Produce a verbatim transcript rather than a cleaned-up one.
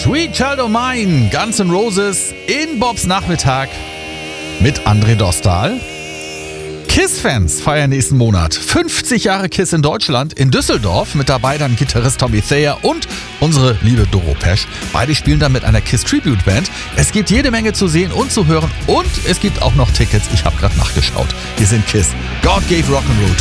Sweet Child O' Mine, Guns N' Roses in Bobs Nachmittag mit André Dostal. KISS-Fans feiern nächsten Monat fünfzig Jahre KISS in Deutschland, in Düsseldorf. Mit dabei dann Gitarrist Tommy Thayer und unsere liebe Doro Pesch. Beide spielen dann mit einer KISS-Tribute-Band. Es gibt jede Menge zu sehen und zu hören und es gibt auch noch Tickets. Ich habe gerade nachgeschaut. Wir sind KISS. God gave Rock'n'Roll